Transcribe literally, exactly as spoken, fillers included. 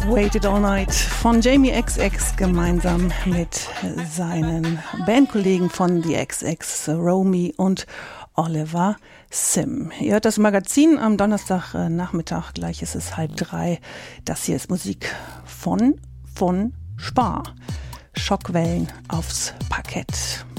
Waited All Night von Jamie X X gemeinsam mit seinen Bandkollegen von The X X, Romy und Oliver Sim. Ihr hört das Magazin am Donnerstagnachmittag, gleich ist es halb drei. Das hier ist Musik von, von Spar. Schockwellen aufs Parkett.